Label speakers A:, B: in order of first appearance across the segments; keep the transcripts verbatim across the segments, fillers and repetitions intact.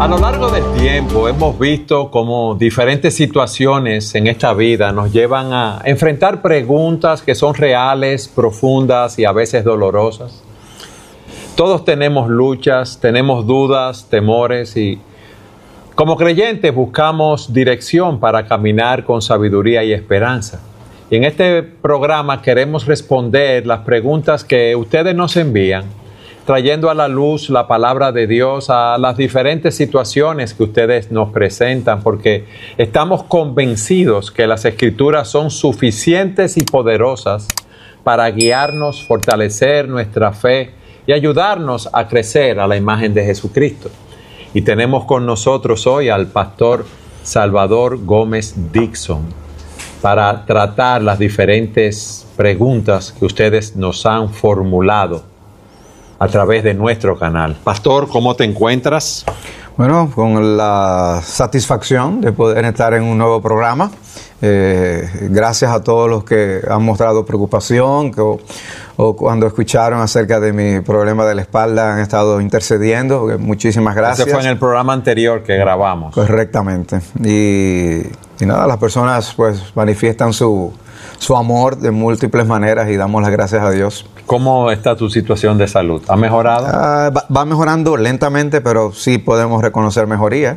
A: A lo largo del tiempo hemos visto cómo diferentes situaciones en esta vida nos llevan a enfrentar preguntas que son reales, profundas y a veces dolorosas. Todos tenemos luchas, tenemos dudas, temores y como creyentes buscamos dirección para caminar con sabiduría y esperanza. Y en este programa queremos responder las preguntas que ustedes nos envían, trayendo a la luz la palabra de Dios a las diferentes situaciones que ustedes nos presentan, porque estamos convencidos que las Escrituras son suficientes y poderosas para guiarnos, fortalecer nuestra fe y ayudarnos a crecer a la imagen de Jesucristo. Y tenemos con nosotros hoy al pastor Salvador Gómez Dixon para tratar las diferentes preguntas que ustedes nos han formulado a través de nuestro canal. Pastor, ¿cómo te encuentras?
B: Bueno, con la satisfacción de poder estar en un nuevo programa. Eh, gracias a todos los que han mostrado preocupación que, o, o cuando escucharon acerca de mi problema de la espalda han estado intercediendo. Muchísimas gracias.
A: Ese fue en el programa anterior que grabamos.
B: Correctamente. Y, y nada, las personas pues manifiestan su, su amor de múltiples maneras y damos las gracias a Dios.
A: ¿Cómo está tu situación de salud? ¿Ha mejorado?
B: Uh, va, va mejorando lentamente, pero sí podemos reconocer mejoría.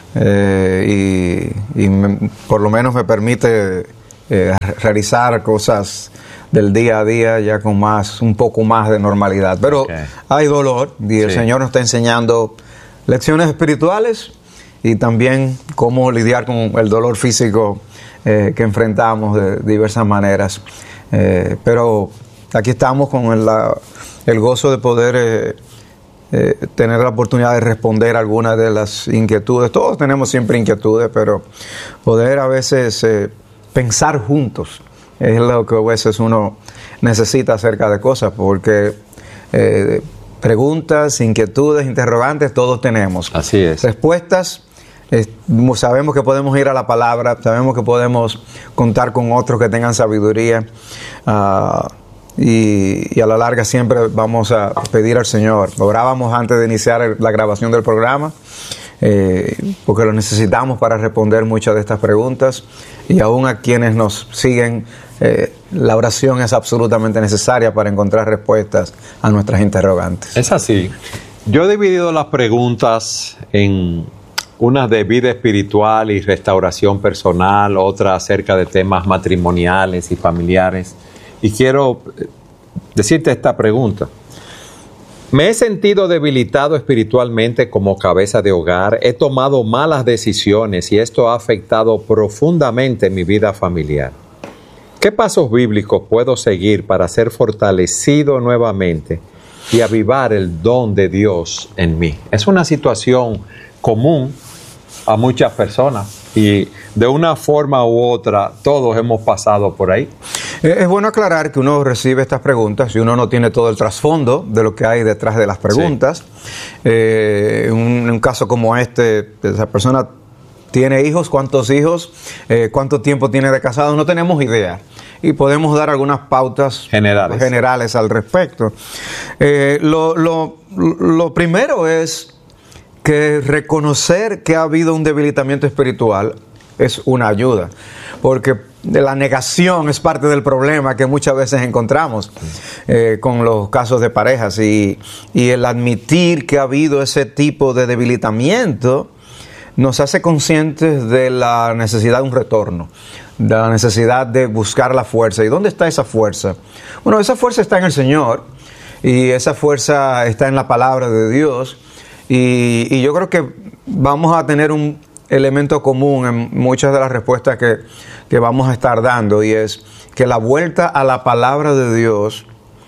B: Eh, y, y me, por lo menos me permite eh, realizar cosas del día a día ya con más, un poco más de normalidad. Pero okay, hay dolor y el sí. Señor nos está enseñando lecciones espirituales y también cómo lidiar con el dolor físico eh, que enfrentamos de diversas maneras. Eh, pero aquí estamos con el, la, el gozo de poder eh, eh, tener la oportunidad de responder algunas de las inquietudes. Todos tenemos siempre inquietudes, pero poder a veces eh, pensar juntos es lo que a veces uno necesita acerca de cosas, porque eh, preguntas, inquietudes, interrogantes, todos tenemos.
A: Así es.
B: Respuestas, eh, sabemos que podemos ir a la palabra, sabemos que podemos contar con otros que tengan sabiduría. Uh, Y, y a la larga siempre vamos a pedir al Señor. Orábamos antes de iniciar la grabación del programa, eh, porque lo necesitamos para responder muchas de estas preguntas. Y aún a quienes nos siguen, eh, la oración es absolutamente necesaria para encontrar respuestas a nuestras interrogantes.
A: Es así. Yo he dividido las preguntas en unas de vida espiritual y restauración personal, otras acerca de temas matrimoniales y familiares. Y quiero decirte esta pregunta. Me he sentido debilitado espiritualmente como cabeza de hogar, he tomado malas decisiones y esto ha afectado profundamente mi vida familiar. ¿Qué pasos bíblicos puedo seguir para ser fortalecido nuevamente y avivar el don de Dios en mí? Es una situación común a muchas personas y de una forma u otra todos hemos pasado por ahí.
B: Es bueno aclarar que uno recibe estas preguntas y uno no tiene todo el trasfondo de lo que hay detrás de las preguntas. Sí. Eh, en, un, en un caso como este, esa persona tiene hijos, ¿cuántos hijos? Eh, ¿Cuánto tiempo tiene de casado? No tenemos idea. Y podemos dar algunas pautas
A: generales,
B: generales al respecto. Eh, lo, lo, lo primero es que reconocer que ha habido un debilitamiento espiritual es una ayuda, porque la negación es parte del problema que muchas veces encontramos eh, con los casos de parejas y, y el admitir que ha habido ese tipo de debilitamiento nos hace conscientes de la necesidad de un retorno, de la necesidad de buscar la fuerza. ¿Y dónde está esa fuerza? Bueno, esa fuerza está en el Señor y esa fuerza está en la palabra de Dios y, y yo creo que vamos a tener un elemento común en muchas de las respuestas que, que vamos a estar dando, y es que la vuelta a la palabra de Dios,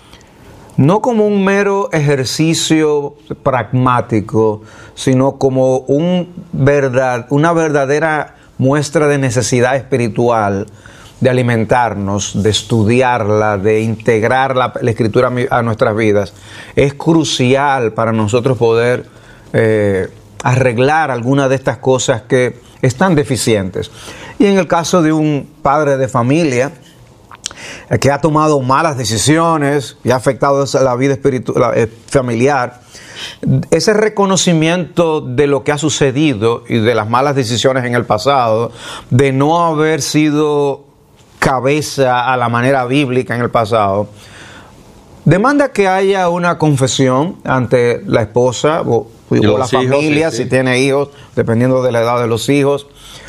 B: no como un mero ejercicio pragmático, sino como un verdad, una verdadera muestra de necesidad espiritual, de alimentarnos, de estudiarla, de integrar la, la Escritura a nuestras vidas, es crucial para nosotros poder eh, arreglar algunas de estas cosas que están deficientes. Y en el caso de un padre de familia que ha tomado malas decisiones y ha afectado la vida espiritual, familiar, ese reconocimiento de lo que ha sucedido y de las malas decisiones en el pasado, de no haber sido cabeza a la manera bíblica en el pasado, demanda que haya una confesión ante la esposa o, o la familia, sí, sí. si tiene hijos, dependiendo de la edad de los hijos,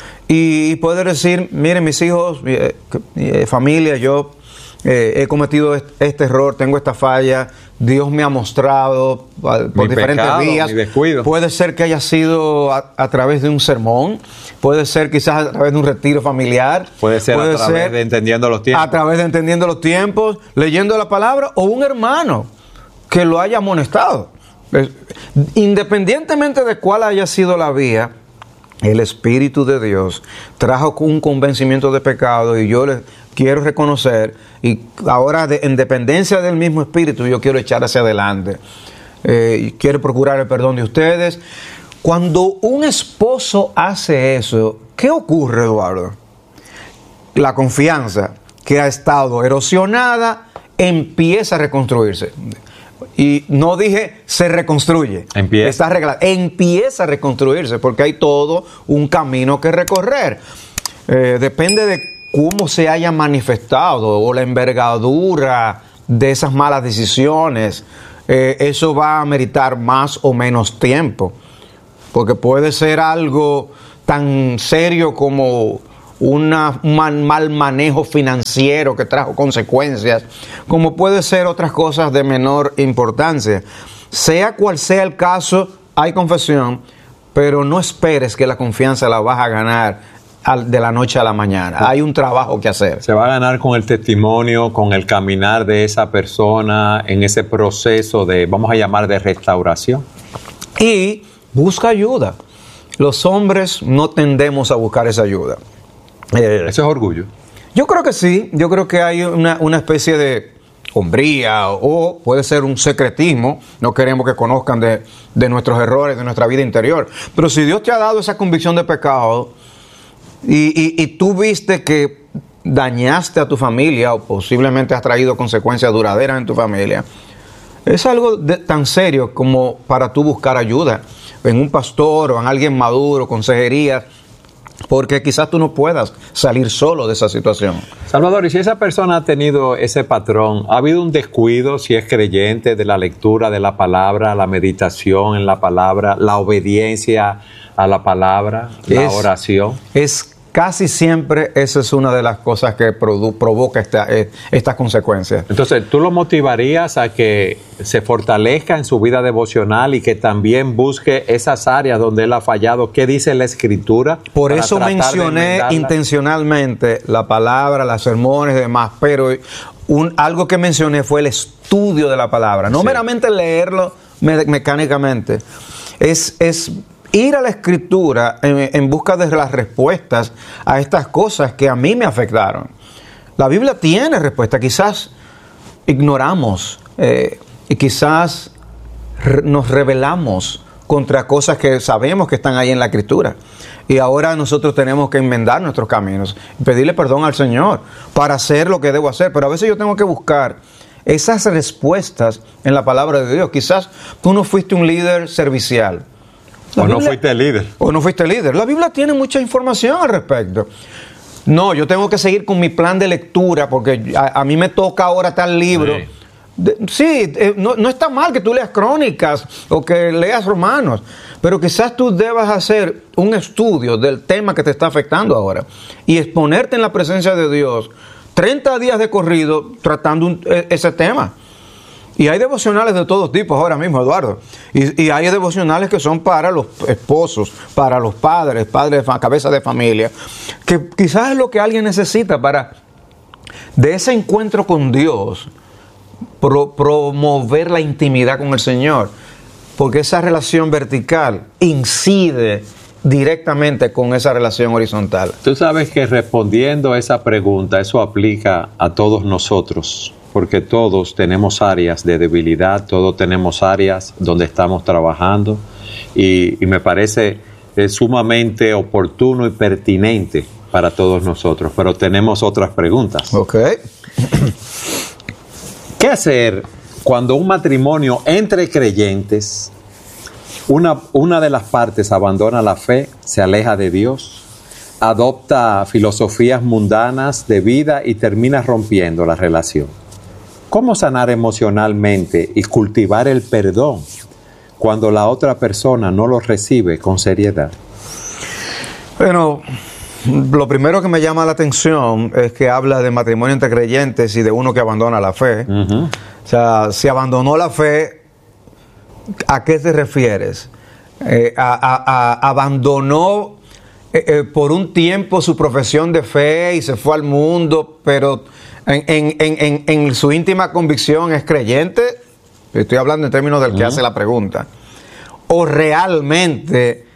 B: y poder decir, miren mis hijos, eh, eh, familia, yo eh, he cometido este, este error, tengo esta falla, Dios me ha mostrado por mi diferentes pecado, vías. Mi descuido. Puede ser que haya sido a, a través de un sermón, puede ser quizás a través de un retiro familiar,
A: puede ser puede a través ser de entendiendo los tiempos,
B: a través de entendiendo los tiempos, leyendo la palabra, o un hermano que lo haya amonestado. Independientemente de cuál haya sido la vía, el Espíritu de Dios trajo un convencimiento de pecado, y yo les quiero reconocer, y ahora de, en dependencia del mismo Espíritu, yo quiero echar hacia adelante. Eh, quiero procurar el perdón de ustedes. Cuando un esposo hace eso, ¿qué ocurre, Eduardo? La confianza que ha estado erosionada empieza a reconstruirse. Y no dije se reconstruye,
A: empieza.
B: Está arreglado. Empieza a reconstruirse porque hay todo un camino que recorrer. Eh, depende de cómo se haya manifestado o la envergadura de esas malas decisiones. Eh, eso va a meritar más o menos tiempo, porque puede ser algo tan serio como Una, un mal, mal manejo financiero que trajo consecuencias, como puede ser otras cosas de menor importancia. Sea cual sea el caso, hay confesión, pero no esperes que la confianza la vas a ganar al, de la noche a la mañana. Hay un trabajo que hacer.
A: Se va a ganar con el testimonio, con el caminar de esa persona en ese proceso de, vamos a llamar, de restauración.
B: Y busca ayuda. Los hombres no tendemos a buscar esa ayuda.
A: Eh, Eso es orgullo.
B: Yo creo que sí, yo creo que hay una, una especie de hombría, o puede ser un secretismo. No queremos que conozcan de, de nuestros errores, de nuestra vida interior. Pero si Dios te ha dado esa convicción de pecado y, y, y tú viste que dañaste a tu familia o posiblemente has traído consecuencias duraderas en tu familia, es algo de, tan serio como para tú buscar ayuda en un pastor o en alguien maduro, consejerías, porque quizás tú no puedas salir solo de esa situación.
A: Salvador, y si esa persona ha tenido ese patrón, ¿ha habido un descuido, si es creyente, de la lectura de la palabra, la meditación en la palabra, la obediencia a la palabra, la es, oración?
B: Es casi siempre, esa es una de las cosas que produ- provoca esta, eh, estas consecuencias.
A: Entonces, ¿tú lo motivarías a que se fortalezca en su vida devocional y que también busque esas áreas donde él ha fallado? ¿Qué dice la Escritura?
B: Por eso mencioné intencionalmente la palabra, los sermones y demás, pero un, algo que mencioné fue el estudio de la palabra, no sí. meramente leerlo me- mecánicamente. Es... es ir a la Escritura en, en busca de las respuestas a estas cosas que a mí me afectaron. La Biblia tiene respuesta, quizás ignoramos eh, y quizás re, nos rebelamos contra cosas que sabemos que están ahí en la Escritura. Y ahora nosotros tenemos que enmendar nuestros caminos, pedirle perdón al Señor para hacer lo que debo hacer. Pero a veces yo tengo que buscar esas respuestas en la palabra de Dios. Quizás tú no fuiste un líder servicial.
A: La o Biblia, no fuiste líder.
B: O no fuiste líder. La Biblia tiene mucha información al respecto. No, yo tengo que seguir con mi plan de lectura porque a, a mí me toca ahora tal libro. Sí, de, sí eh, no, no está mal que tú leas Crónicas o que leas Romanos, pero quizás tú debas hacer un estudio del tema que te está afectando ahora y exponerte en la presencia de Dios treinta días de corrido tratando un, ese tema. Y hay devocionales de todos tipos ahora mismo, Eduardo. Y, y hay devocionales que son para los esposos, para los padres, padres de cabeza de familia, que quizás es lo que alguien necesita para, de ese encuentro con Dios, pro, promover la intimidad con el Señor. Porque esa relación vertical incide directamente con esa relación horizontal.
A: Tú sabes que respondiendo a esa pregunta, eso aplica a todos nosotros. Porque todos tenemos áreas de debilidad, todos tenemos áreas donde estamos trabajando y, y me parece eh, sumamente oportuno y pertinente para todos nosotros. Pero tenemos otras preguntas.
B: Ok.
A: ¿Qué hacer cuando un matrimonio entre creyentes Una, una de las partes abandona la fe, se aleja de Dios, adopta filosofías mundanas de vida y termina rompiendo la relación. ¿Cómo sanar emocionalmente y cultivar el perdón cuando la otra persona no lo recibe con seriedad?
B: Bueno, lo primero que me llama la atención es que habla de matrimonio entre creyentes y de uno que abandona la fe. Uh-huh. O sea, si abandonó la fe, ¿a qué te refieres? Eh, a, a, a, abandonó eh, eh, por un tiempo su profesión de fe y se fue al mundo, pero en, en, en, en, en su íntima convicción es creyente. Estoy hablando en términos del que uh-huh. hace la pregunta. O realmente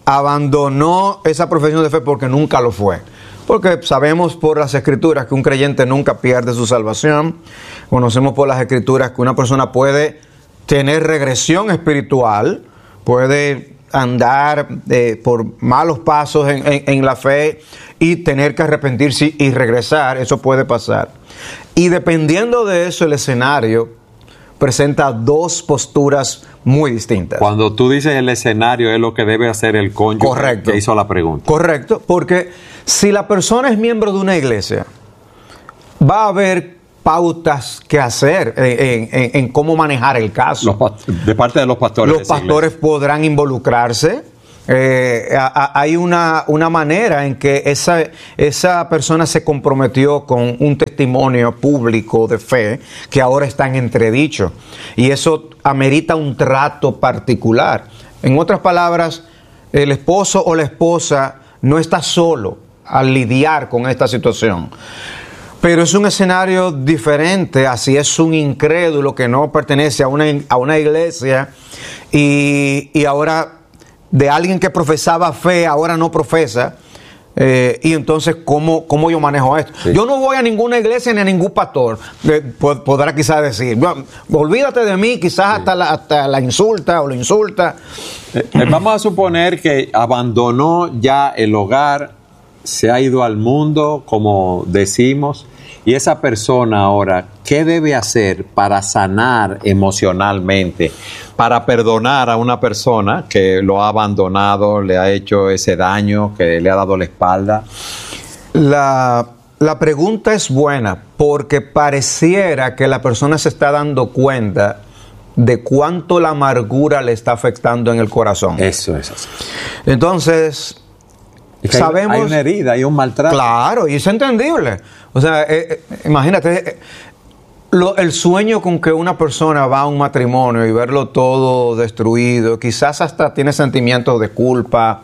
B: abandonó esa profesión de fe porque nunca lo fue. Porque sabemos por las Escrituras que un creyente nunca pierde su salvación. Conocemos por las Escrituras que una persona puede tener regresión espiritual, puede andar eh, por malos pasos en, en, en la fe y tener que arrepentirse y regresar. Eso puede pasar. Y dependiendo de eso, el escenario presenta dos posturas muy distintas.
A: Cuando tú dices el escenario, es lo que debe hacer el cónyuge. Correcto. Que hizo la pregunta.
B: Correcto, porque si la persona es miembro de una iglesia, va a haber pautas que hacer en, en, en cómo manejar el caso.
A: Los, de parte de los pastores.
B: Los pastores podrán involucrarse. Eh, a, a, hay una, una manera en que esa, esa persona se comprometió con un testimonio público de fe que ahora está en entredicho, y eso amerita un trato particular. En otras palabras, el esposo o la esposa no está solo al lidiar con esta situación, pero es un escenario diferente. Así es un incrédulo que no pertenece a una, a una iglesia y, y ahora de alguien que profesaba fe, ahora no profesa, eh, y entonces, ¿cómo, ¿cómo yo manejo esto? Sí. Yo no voy a ninguna iglesia ni a ningún pastor, eh, podrá quizás decir, olvídate de mí, quizás sí. hasta, la, hasta la insulta o lo insulta.
A: Eh, eh, vamos a suponer que abandonó ya el hogar, se ha ido al mundo, como decimos, y esa persona ahora, ¿qué debe hacer para sanar emocionalmente? Para perdonar a una persona que lo ha abandonado, le ha hecho ese daño, que le ha dado la espalda.
B: La, la pregunta es buena porque pareciera que la persona se está dando cuenta de cuánto la amargura le está afectando en el corazón.
A: Eso es así.
B: Entonces,
A: es que sabemos... Hay una herida, hay un maltrato.
B: Claro, y es entendible. O sea, eh, eh, imagínate... Eh, Lo, el sueño con que una persona va a un matrimonio y verlo todo destruido, quizás hasta tiene sentimientos de culpa,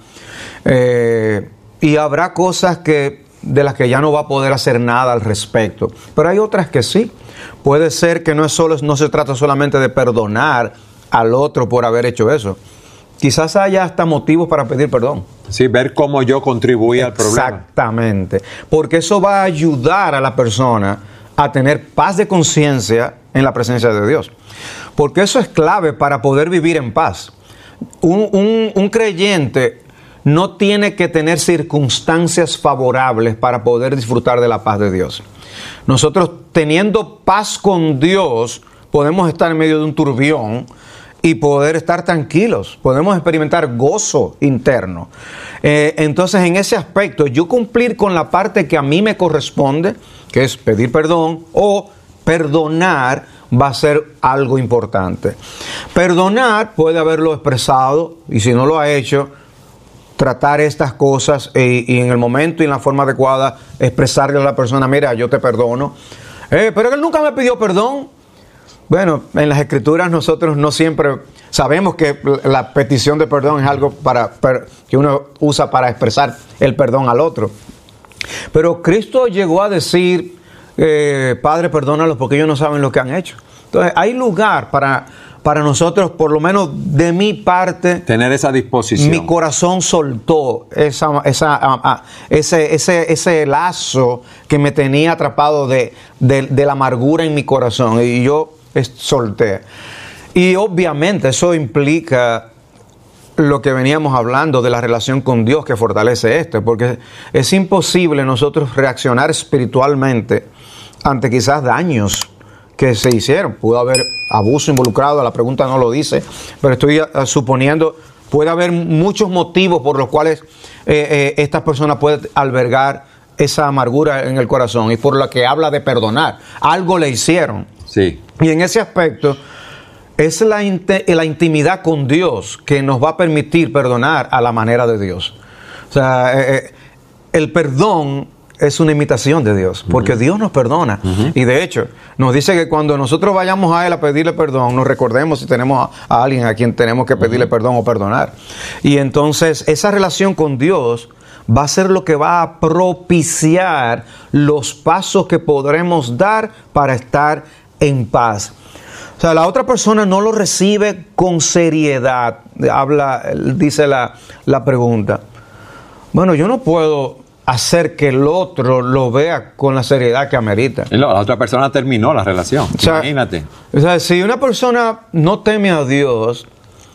B: eh, y habrá cosas que, de las que ya no va a poder hacer nada al respecto, pero hay otras que sí. Puede ser que no, es solo, no se trata solamente de perdonar al otro por haber hecho eso, quizás haya hasta motivos para pedir perdón.
A: Sí, ver cómo yo contribuí al problema.
B: Exactamente, porque eso va a ayudar a la persona a tener paz de conciencia en la presencia de Dios. Porque eso es clave para poder vivir en paz. Un, un, un creyente no tiene que tener circunstancias favorables para poder disfrutar de la paz de Dios. Nosotros, teniendo paz con Dios, podemos estar en medio de un turbión y poder estar tranquilos. Podemos experimentar gozo interno. Eh, entonces, en ese aspecto, yo cumplir con la parte que a mí me corresponde, que es pedir perdón o perdonar, va a ser algo importante. Perdonar puede haberlo expresado, y si no lo ha hecho, tratar estas cosas y, y en el momento y en la forma adecuada expresarle a la persona, mira, yo te perdono. Eh, pero él nunca me pidió perdón. Bueno, en las Escrituras nosotros no siempre sabemos que la petición de perdón es algo para, para, que uno usa para expresar el perdón al otro. Pero Cristo llegó a decir, eh, Padre, perdónalos porque ellos no saben lo que han hecho. Entonces, hay lugar para, para nosotros, por lo menos de mi parte,
A: tener esa disposición.
B: Mi corazón soltó esa, esa, a, a, ese, ese, ese lazo que me tenía atrapado de, de, de la amargura en mi corazón, y yo solté. Y obviamente eso implica lo que veníamos hablando de la relación con Dios que fortalece esto, porque es imposible nosotros reaccionar espiritualmente ante quizás daños que se hicieron. Pudo haber abuso involucrado, la pregunta no lo dice, pero estoy uh, suponiendo, puede haber muchos motivos por los cuales eh, eh, esta persona puede albergar esa amargura en el corazón, y por la que habla de perdonar. Algo le hicieron.
A: Sí.
B: Y en ese aspecto es la, la intimidad con Dios que nos va a permitir perdonar a la manera de Dios. O sea, eh, el perdón es una imitación de Dios, porque uh-huh. Dios nos perdona. Uh-huh. Y de hecho, nos dice que cuando nosotros vayamos a Él a pedirle perdón, nos recordemos si tenemos a, a alguien a quien tenemos que pedirle uh-huh. perdón o perdonar. Y entonces esa relación con Dios va a ser lo que va a propiciar los pasos que podremos dar para estar en paz. O sea, la otra persona no lo recibe con seriedad. Habla, dice la, la pregunta. Bueno, yo no puedo hacer que el otro lo vea con la seriedad que amerita.
A: La otra persona terminó la relación. O sea, imagínate.
B: O sea, si una persona no teme a Dios,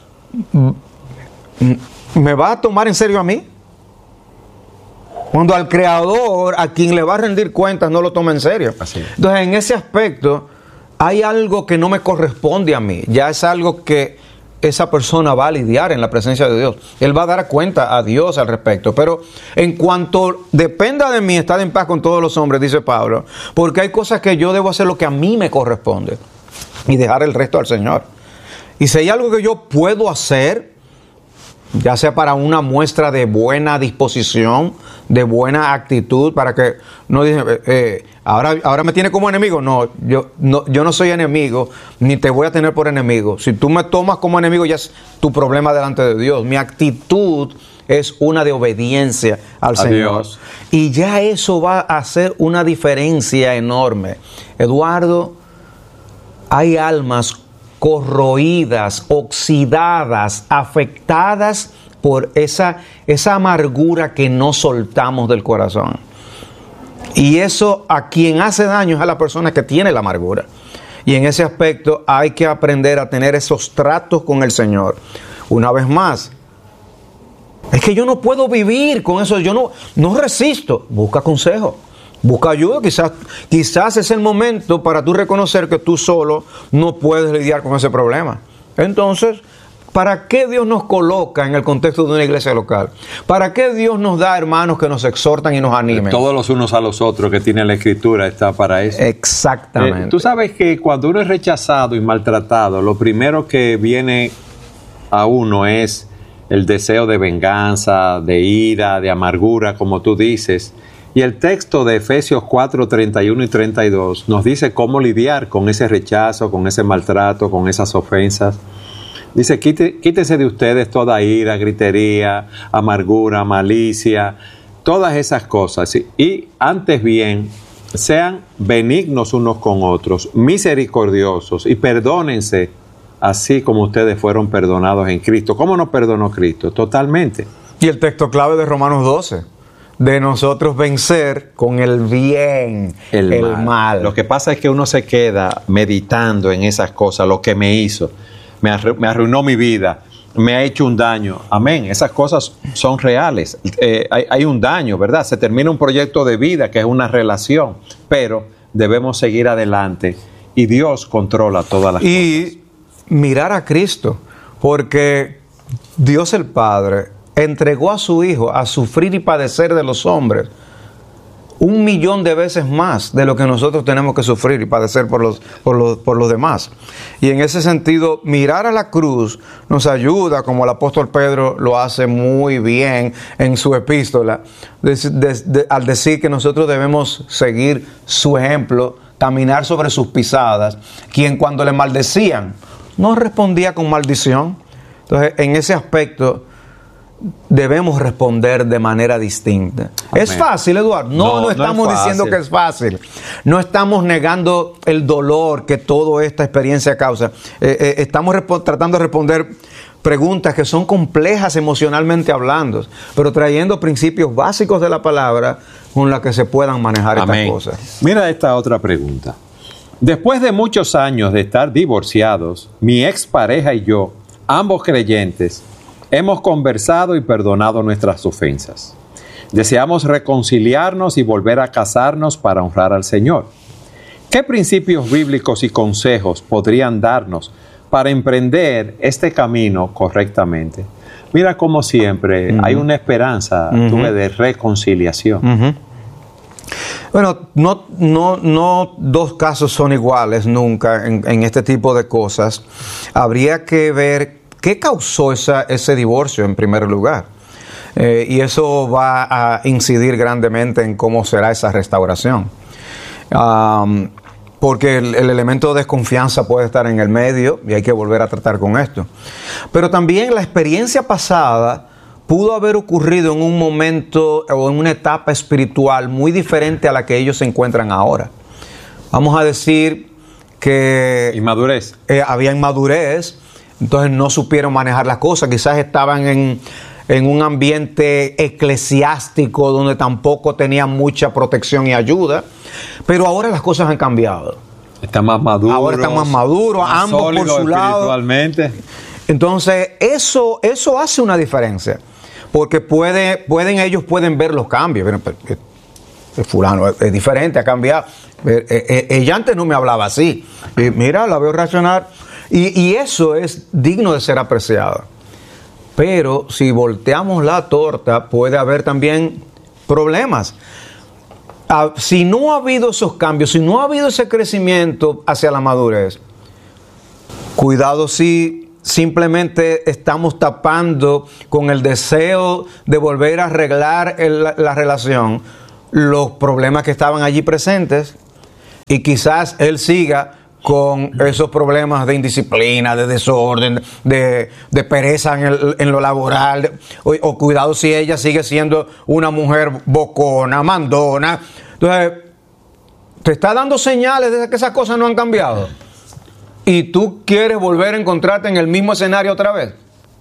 B: ¿me va a tomar en serio a mí? Cuando al Creador, a quien le va a rendir cuentas, no lo toma en serio.
A: Así.
B: Entonces, en ese aspecto, hay algo que no me corresponde a mí. Ya es algo que esa persona va a lidiar en la presencia de Dios. Él va a dar cuenta a Dios al respecto. Pero en cuanto dependa de mí, estar en paz con todos los hombres, dice Pablo, porque hay cosas que yo debo hacer lo que a mí me corresponde y dejar el resto al Señor. Y si hay algo que yo puedo hacer, ya sea para una muestra de buena disposición, de buena actitud, para que no digan, eh, eh, ahora, ahora me tiene como enemigo. No yo, no, yo no soy enemigo, ni te voy a tener por enemigo. Si tú me tomas como enemigo, ya es tu problema delante de Dios. Mi actitud es una de obediencia al Señor.
A: Dios.
B: Y ya eso va a hacer una diferencia enorme. Eduardo, hay almas corroídas, oxidadas, afectadas por esa, esa amargura que no soltamos del corazón. Y eso a quien hace daño es a la persona que tiene la amargura. Y en ese aspecto hay que aprender a tener esos tratos con el Señor. Una vez más, es que yo no puedo vivir con eso, yo no, no resisto. Busca consejo. Busca ayuda, quizás, quizás es el momento para tú reconocer que tú solo no puedes lidiar con ese problema. Entonces, ¿para qué Dios nos coloca en el contexto de una iglesia local? ¿Para qué Dios nos da hermanos que nos exhortan y nos animen?
A: Todos los unos a los otros que tiene la Escritura está para eso.
B: Exactamente.
A: Eh, tú sabes que cuando uno es rechazado y maltratado, lo primero que viene a uno es el deseo de venganza, de ira, de amargura, como tú dices. Y el texto de Efesios cuatro, treinta y uno y treinta y dos nos dice cómo lidiar con ese rechazo, con ese maltrato, con esas ofensas. Dice, Quite, quítese de ustedes toda ira, gritería, amargura, malicia, todas esas cosas. Y antes bien, sean benignos unos con otros, misericordiosos y perdónense, así como ustedes fueron perdonados en Cristo. ¿Cómo nos perdonó Cristo? Totalmente.
B: Y el texto clave de Romanos doce. De nosotros vencer con el bien,
A: el,
B: el
A: mal.
B: mal.
A: Lo que pasa es que uno se queda meditando en esas cosas, lo que me hizo, me, arru- me arruinó mi vida, me ha hecho un daño. Amén, esas cosas son reales. Eh, hay, hay un daño, ¿verdad? Se termina un proyecto de vida que es una relación, pero debemos seguir adelante y Dios controla todas las
B: y
A: cosas.
B: Y mirar a Cristo, porque Dios el Padre entregó a su Hijo a sufrir y padecer de los hombres un millón de veces más de lo que nosotros tenemos que sufrir y padecer por los, por los, por los demás. Y en ese sentido, mirar a la cruz nos ayuda, como el apóstol Pedro lo hace muy bien en su epístola, de, de, de, al decir que nosotros debemos seguir su ejemplo, caminar sobre sus pisadas, quien cuando le maldecían no respondía con maldición. Entonces, en ese aspecto debemos responder de manera distinta. Amén. ¿Es fácil, Eduardo? No, no, no estamos no diciendo que es fácil. No estamos negando el dolor que toda esta experiencia causa. Eh, eh, estamos resp- tratando de responder preguntas que son complejas emocionalmente hablando, pero trayendo principios básicos de la palabra con las que se puedan manejar
A: Amén.
B: Estas cosas.
A: Mira esta otra pregunta. Después de muchos años de estar divorciados, mi expareja y yo, ambos creyentes, hemos conversado y perdonado nuestras ofensas. Deseamos reconciliarnos y volver a casarnos para honrar al Señor. ¿Qué principios bíblicos y consejos podrían darnos para emprender este camino correctamente? Mira, como siempre, uh-huh. hay una esperanza uh-huh. tuve, de reconciliación.
B: Uh-huh. Bueno, no, no, no dos casos son iguales nunca en, en este tipo de cosas. Habría que ver qué causó esa, ese divorcio en primer lugar. Eh, y eso va a incidir grandemente en cómo será esa restauración. Um, porque el, el elemento de desconfianza puede estar en el medio y hay que volver a tratar con esto. Pero también la experiencia pasada pudo haber ocurrido en un momento o en una etapa espiritual muy diferente a la que ellos se encuentran ahora. Vamos a decir que...
A: Inmadurez.
B: Eh, había inmadurez, entonces no supieron manejar las cosas, quizás estaban en, en un ambiente eclesiástico donde tampoco tenían mucha protección y ayuda, pero ahora las cosas han cambiado.
A: Están más maduros.
B: Ahora están más maduros,
A: más
B: ambos por su lado.
A: Espiritualmente.
B: Entonces, eso, eso hace una diferencia. Porque puede, pueden, ellos pueden ver los cambios. Pero, pero, el fulano es, es diferente, ha cambiado. Eh, eh, ella antes no me hablaba así. Y mira, la veo reaccionar. Y, y eso es digno de ser apreciado. Pero si volteamos la torta, puede haber también problemas. Ah, si no ha habido esos cambios, si no ha habido ese crecimiento hacia la madurez, cuidado si simplemente estamos tapando con el deseo de volver a arreglar el, la relación los problemas que estaban allí presentes, y quizás él siga con esos problemas de indisciplina, de desorden, de, de pereza en, el, en lo laboral, de, o, o cuidado si ella sigue siendo una mujer bocona, mandona. Entonces, te está dando señales de que esas cosas no han cambiado. ¿Y tú quieres volver a encontrarte en el mismo escenario otra vez?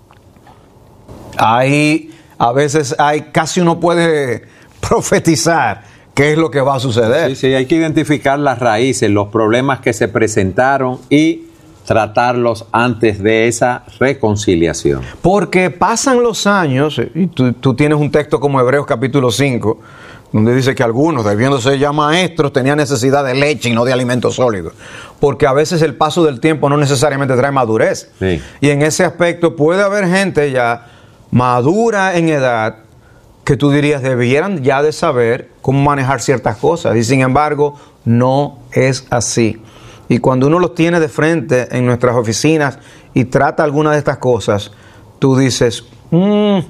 B: Ahí a veces hay, casi uno puede profetizar qué es lo que va a suceder.
A: Sí, sí, hay que identificar las raíces, los problemas que se presentaron y tratarlos antes de esa reconciliación.
B: Porque pasan los años, y tú, tú tienes un texto como Hebreos capítulo cinco, donde dice que algunos, debiéndose ya maestros, tenían necesidad de leche y no de alimentos sólidos. Porque a veces el paso del tiempo no necesariamente trae madurez.
A: Sí.
B: Y en ese aspecto puede haber gente ya madura en edad que tú dirías debieran ya de saber cómo manejar ciertas cosas. Y sin embargo, no es así. Y cuando uno los tiene de frente en nuestras oficinas y trata alguna de estas cosas, tú dices, mmm,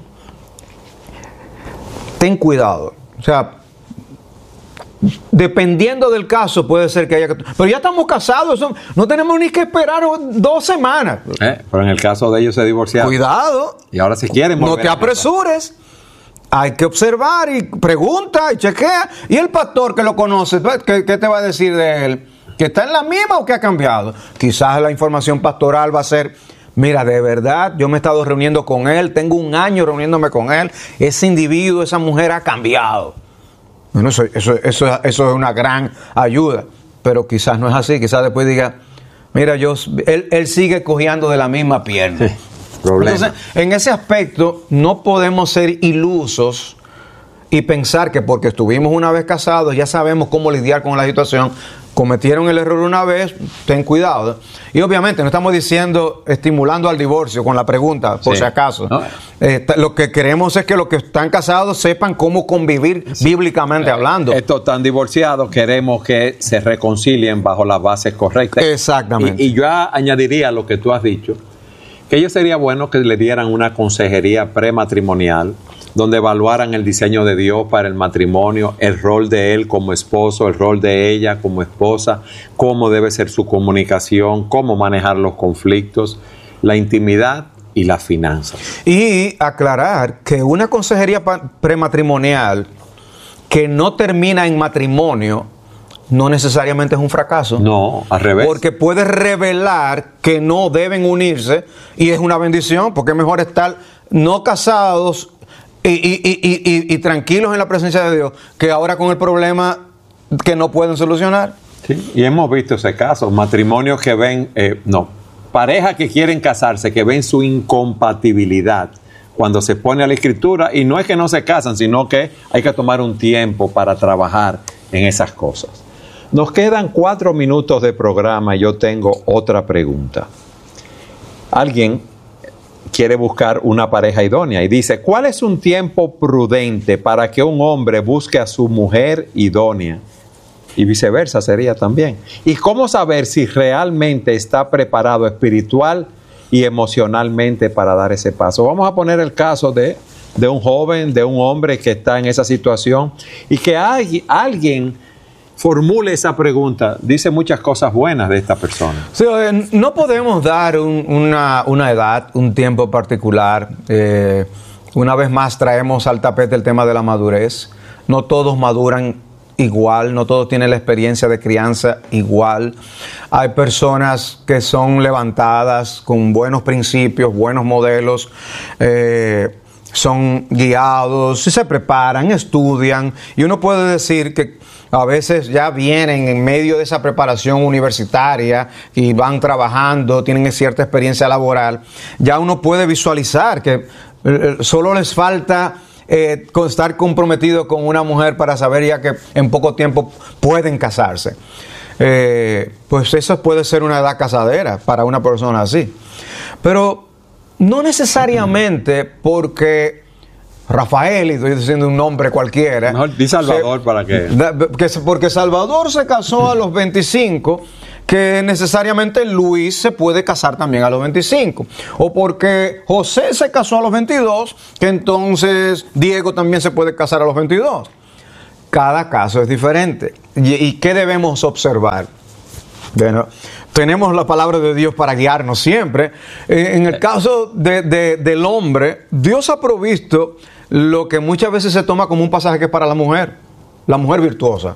B: ten cuidado. O sea, dependiendo del caso puede ser que haya que... Pero ya estamos casados, no tenemos ni que esperar dos semanas.
A: Eh, pero en el caso de ellos se divorciaron.
B: Cuidado.
A: Y ahora si quieren...
B: No te apresures. Hay que observar y pregunta y chequea. Y el pastor que lo conoce, ¿qué, qué te va a decir de él? ¿Que está en la misma o que ha cambiado? Quizás la información pastoral va a ser... Mira, de verdad, yo me he estado reuniendo con él, tengo un año reuniéndome con él, ese individuo, esa mujer ha cambiado. Bueno, eso, eso, eso, eso es una gran ayuda, pero quizás no es así, quizás después diga, mira, yo, él, él sigue cojeando de la misma pierna.
A: Sí, problema.
B: Entonces, en ese aspecto, no podemos ser ilusos y pensar que porque estuvimos una vez casados, ya sabemos cómo lidiar con la situación. Cometieron el error una vez, ten cuidado. Y obviamente no estamos diciendo, estimulando al divorcio con la pregunta, por
A: sí.
B: si acaso.
A: ¿No?
B: Eh, lo que queremos es que los que están casados sepan cómo convivir sí. bíblicamente eh, hablando.
A: Estos están divorciados, queremos que se reconcilien bajo las bases correctas.
B: Exactamente.
A: Y, y yo añadiría lo que tú has dicho, que ellos sería bueno que le dieran una consejería prematrimonial, donde evaluaran el diseño de Dios para el matrimonio, el rol de él como esposo, el rol de ella como esposa, cómo debe ser su comunicación, cómo manejar los conflictos, la intimidad y las finanzas.
B: Y aclarar que una consejería prematrimonial que no termina en matrimonio no necesariamente es un fracaso.
A: No, al revés.
B: Porque puede revelar que no deben unirse y es una bendición, porque es mejor estar no casados Y, y, y, y, y tranquilos en la presencia de Dios, que ahora con el problema que no pueden solucionar.
A: Sí, y hemos visto ese caso, matrimonios que ven, eh, no, parejas que quieren casarse, que ven su incompatibilidad cuando se pone a la escritura, y no es que no se casan, sino que hay que tomar un tiempo para trabajar en esas cosas. Nos quedan cuatro minutos de programa y yo tengo otra pregunta. Alguien quiere buscar una pareja idónea y dice, ¿cuál es un tiempo prudente para que un hombre busque a su mujer idónea? Y viceversa sería también. ¿Y cómo saber si realmente está preparado espiritual y emocionalmente para dar ese paso? Vamos a poner el caso de, de un joven, de un hombre que está en esa situación y que hay, alguien formule esa pregunta. Dice muchas cosas buenas de esta persona.
B: Sí, eh, no podemos dar un, una, una edad, un tiempo particular. Eh, una vez más traemos al tapete el tema de la madurez. No todos maduran igual, no todos tienen la experiencia de crianza igual. Hay personas que son levantadas con buenos principios, buenos modelos, eh, son guiados, se preparan, estudian, y uno puede decir que a veces ya vienen en medio de esa preparación universitaria y van trabajando, tienen cierta experiencia laboral. Ya uno puede visualizar que eh, solo les falta Eh, estar comprometido con una mujer para saber ya que en poco tiempo pueden casarse. Eh, pues eso puede ser una edad casadera para una persona así. Pero no necesariamente porque Rafael, y estoy diciendo un nombre cualquiera.
A: Mejor di Salvador se, para que...
B: que... Porque Salvador se casó a los veinticinco, que necesariamente Luis se puede casar también a los veinticinco. O porque José se casó a los veintidós, que entonces Diego también se puede casar a los veintidós. Cada caso es diferente. ¿Y, y qué debemos observar? Bueno, tenemos la palabra de Dios para guiarnos siempre. Eh, en el caso de, de, del hombre, Dios ha provisto lo que muchas veces se toma como un pasaje que es para la mujer, la mujer virtuosa.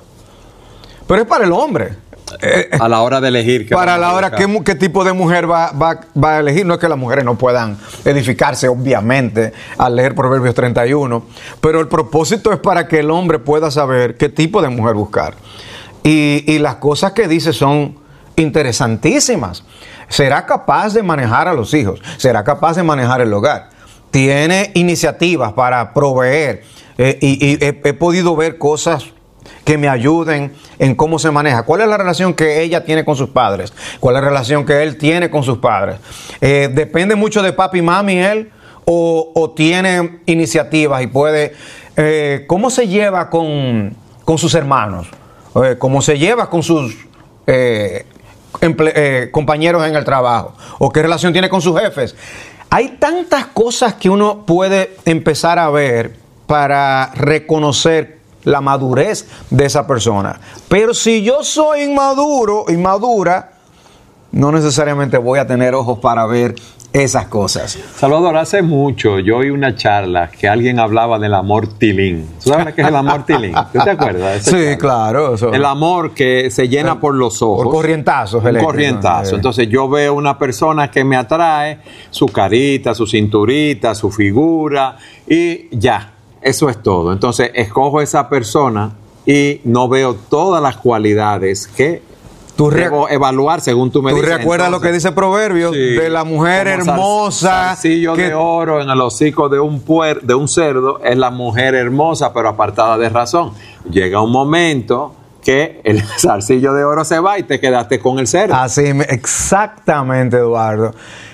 B: Pero es para el hombre.
A: Eh, a la hora de elegir.
B: Para la hora, ¿qué, ¿qué tipo de mujer va, va, va a elegir? No es que las mujeres no puedan edificarse, obviamente, al leer Proverbios treinta y uno, pero el propósito es para que el hombre pueda saber qué tipo de mujer buscar. Y, y las cosas que dice son interesantísimas. Será capaz de manejar a los hijos, será capaz de manejar el hogar, tiene iniciativas para proveer, eh, y, y he, he podido ver cosas que me ayuden en cómo se maneja. ¿Cuál es la relación que ella tiene con sus padres? ¿Cuál es la relación que él tiene con sus padres? Eh, ¿Depende mucho de papi y mami él? ¿O, o tiene iniciativas y puede... Eh, ¿Cómo se lleva con, con sus hermanos? Eh, ¿Cómo se lleva con sus eh, emple- eh, compañeros en el trabajo? ¿O qué relación tiene con sus jefes? Hay tantas cosas que uno puede empezar a ver para reconocer la madurez de esa persona. Pero si yo soy inmaduro, inmadura, no necesariamente voy a tener ojos para ver esas cosas.
A: Salvador, hace mucho yo oí una charla que alguien hablaba del amor tilín. ¿Tú sabes qué es el amor tilín? ¿Tú te acuerdas de ese
B: Sí,
A: charla?
B: claro. Eso.
A: El amor que se llena el, por los ojos.
B: Por corrientazos.
A: Un corrientazo. Entonces yo veo una persona que me atrae, su carita, su cinturita, su figura, y ya. Eso es todo. Entonces, escojo esa persona y no veo todas las cualidades que tú debo evaluar según tú me
B: ¿Tú
A: dices.
B: ¿Tú recuerdas entonces, lo que dice Proverbios? Sí, de la mujer hermosa.
A: Zarcillo
B: que...
A: de oro en el hocico de un, puer, de un cerdo es la mujer hermosa, pero apartada de razón. Llega un momento que el zarcillo de oro se va y te quedaste con el cerdo.
B: Así, exactamente, Eduardo.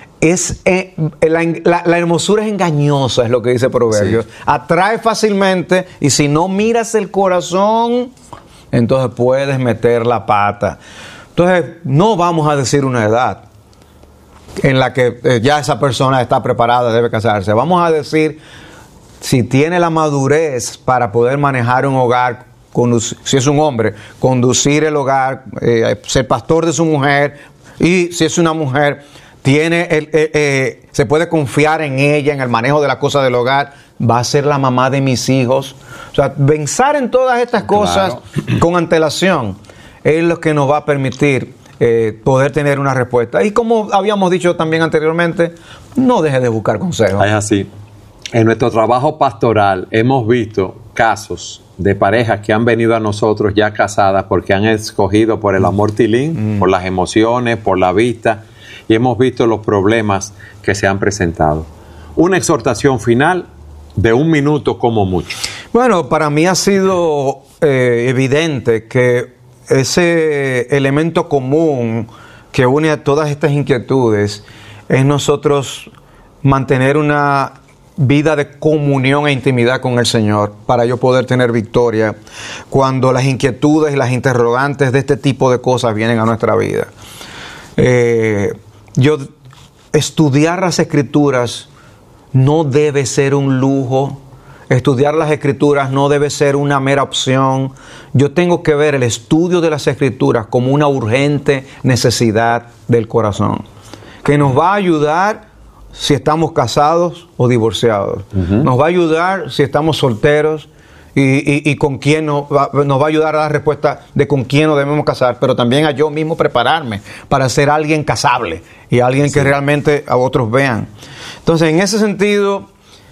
B: Es, eh, la, la, la hermosura es engañosa, es lo que dice Proverbios. Sí. Atrae fácilmente y si no miras el corazón, entonces puedes meter la pata. Entonces, no vamos a decir una edad en la que eh, ya esa persona está preparada, debe casarse. Vamos a decir si tiene la madurez para poder manejar un hogar, conducir, si es un hombre, conducir el hogar, eh, ser pastor de su mujer, y si es una mujer, tiene el, eh, eh, se puede confiar en ella, en el manejo de las cosas del hogar, va a ser la mamá de mis hijos. O sea, pensar en todas estas cosas claro. con antelación es lo que nos va a permitir eh, poder tener una respuesta. Y como habíamos dicho también anteriormente, no deje de buscar consejos.
A: Es así. En nuestro trabajo pastoral hemos visto casos de parejas que han venido a nosotros ya casadas porque han escogido por el amor tilín, mm. por las emociones, por la vista, y hemos visto los problemas que se han presentado. Una exhortación final de un minuto como mucho.
B: Bueno, para mí ha sido eh, evidente que ese elemento común que une a todas estas inquietudes es nosotros mantener una vida de comunión e intimidad con el Señor para yo poder tener victoria cuando las inquietudes y las interrogantes de este tipo de cosas vienen a nuestra vida. Eh, yo estudiar las Escrituras no debe ser un lujo. Estudiar las Escrituras no debe ser una mera opción. Yo tengo que ver el estudio de las Escrituras como una urgente necesidad del corazón, que nos va a ayudar si estamos casados o divorciados. Uh-huh. Nos va a ayudar si estamos solteros y, y, y con quién nos va, nos va a ayudar a dar respuesta de con quién nos debemos casar, pero también a yo mismo prepararme para ser alguien casable y alguien sí. que realmente a otros vean. Entonces, en ese sentido,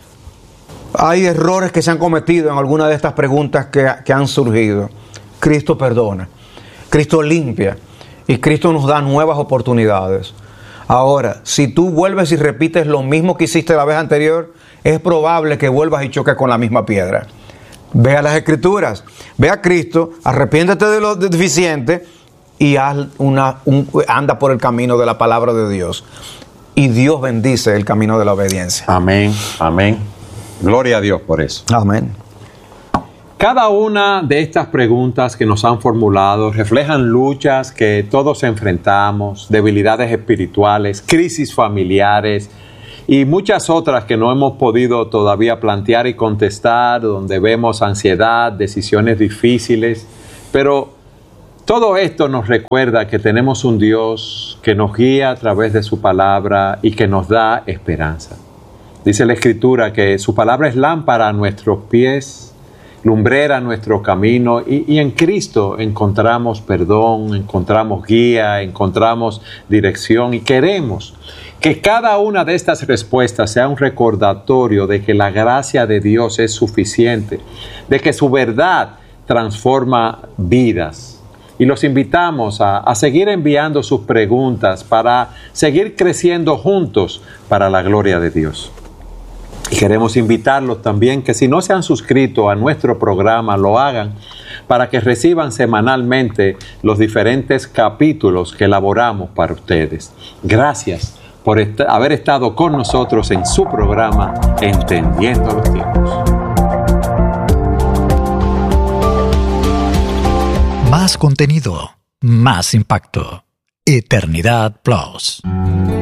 B: hay errores que se han cometido en algunas de estas preguntas que, que han surgido. Cristo perdona, Cristo limpia y Cristo nos da nuevas oportunidades. Ahora, si tú vuelves y repites lo mismo que hiciste la vez anterior, es probable que vuelvas y choques con la misma piedra. Ve a las Escrituras, ve a Cristo, arrepiéntete de lo deficiente y haz una, un, anda por el camino de la palabra de Dios. Y Dios bendice el camino de la obediencia.
A: Amén, amén. Gloria a Dios por eso.
B: Amén.
A: Cada una de estas preguntas que nos han formulado reflejan luchas que todos enfrentamos, debilidades espirituales, crisis familiares y muchas otras que no hemos podido todavía plantear y contestar, donde vemos ansiedad, decisiones difíciles. Pero todo esto nos recuerda que tenemos un Dios que nos guía a través de su palabra y que nos da esperanza. Dice la Escritura que su palabra es lámpara a nuestros pies, lumbrera nuestro camino, y, y en Cristo encontramos perdón, encontramos guía, encontramos dirección, y queremos que cada una de estas respuestas sea un recordatorio de que la gracia de Dios es suficiente, de que su verdad transforma vidas. Y los invitamos a, a seguir enviando sus preguntas para seguir creciendo juntos para la gloria de Dios. Y queremos invitarlos también que si no se han suscrito a nuestro programa, lo hagan para que reciban semanalmente los diferentes capítulos que elaboramos para ustedes. Gracias por est- haber estado con nosotros en su programa Entendiendo los Tiempos.
C: Más contenido, más impacto. Eternidad Plus.